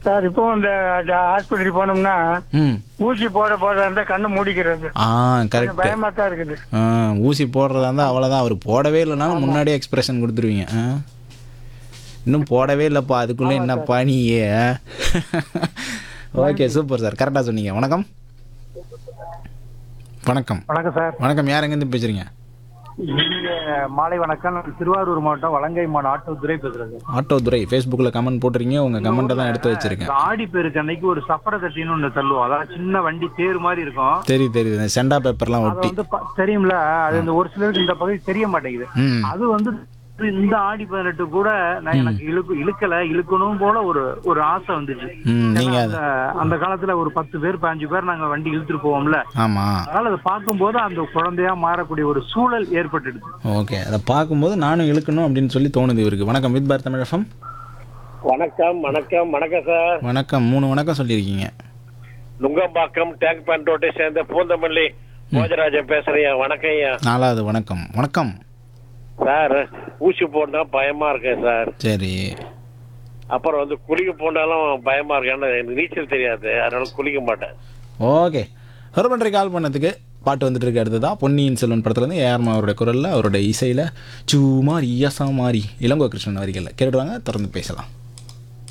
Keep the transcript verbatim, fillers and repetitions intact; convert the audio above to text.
Sir இப்போ இந்த hospital போனோம்னா ம் ஊசி போட போட இருந்தா கண்ணு மூடிக்கிறது. ஆ கொஞ்சம் கரெக்டு. பயமா தான் இருக்குது. ஆ ஊசி போடுறதா இருந்தால் அவ்வளோதான். அவர் போடவே இல்லைனாலும் முன்னாடியே எக்ஸ்பிரஷன் கொடுத்துருவீங்க. ஆ இன்னும் போடவே இல்லைப்பா அதுக்குள்ளே என்னப்பா நீ? ஓகே சூப்பர் சார், கரெக்டாக சொன்னீங்க. வணக்கம் வணக்கம் வணக்கம் சார். வணக்கம். யார் எங்கேருந்து பேசுகிறீங்க? இங்க மாலை வணக்கம். நான் திருவாரூர் மாவட்டம் வலங்கைமான் ஆட்டோ துரை பேசுறேன். ஆட்டோ துரை ஃபேஸ்புக்கில் கமெண்ட் போட்டிருக்கீங்க. உங்கள் கமெண்ட்டை தான் எடுத்து வச்சிருக்கேன். ஆடி பேருக்கு அன்னைக்கு ஒரு சப்பர கட்டின்னு ஒண்ணு தள்ளுவோம். அதாவது சின்ன வண்டி தேர் மாதிரி இருக்கும். தெரியுது தெரியுது. இந்த செண்டா பேப்பர்லாம் அது ஒட்டி. வந்து ப- தெரியும்ல, அது இந்த ஒரு சிலருக்கு இந்த பகுதி தெரிய மாட்டேங்குது. ம் அது வந்து இந்த ஆடி பதினெட்டு கூட நான் எனக்கு இழுக்கு இழுக்கல இழுக்கணும் போல ஒரு ஒரு ஆசை வந்துச்சு. ம் நீங்கள் அந்த அந்த காலத்துல ஒரு பத்து பேர் பதினஞ்சு பேர் நாங்க வண்டி இழுத்துட்டு போவோம்ல. ஆமாம். அதனால அதை பார்க்கும்போது அந்த குழந்தையா மாறக்கூடிய ஒரு சூழல் ஏற்பட்டுடுது. ஓகே, அதை பார்க்கும்போது நானும் இழுக்கணும் அப்படின்னு சொல்லி தோணுது இவருக்கு. வணக்கம் வித் பார் தமிழ் எஃப்எம். வணக்கம் வணக்கம் வணக்கம் சார். வணக்கம். மூணு வணக்கம் சொல்லியிருக்கீங்க. நுங்கம்பாக்கம் டேங்க் பேண்ட் ரோட்டை சேர்ந்த பூந்தமல்லி போஜராஜன் பேசுறேன். வணக்கம் ஐயா. நாலாவது வணக்கம். வணக்கம் சார், ஊசி போட்டா பயமா இருக்கேன் சார். சரி. அப்புறம் வந்து குளிக்க போனாலும் பயமா இருக்கு. ஏன்னா எனக்கு நீச்சல் தெரியாது, அதனால குளிக்க மாட்டேன். ஓகே, ஒரு பண்றி கால் பண்ணதுக்கு பாட்டு வந்துட்டு இருக்கு. அடுத்ததான் பொன்னியின் செல்வன் படத்துலேருந்து ஏஆர்மா அவருடைய குரலில் அவருடைய இசையில் சூமாரி ஈயசா மாறி இளங்கோ கிருஷ்ணன் வரிகளில் கேட்டுடுவாங்க. தொடர்ந்து பேசலாம்.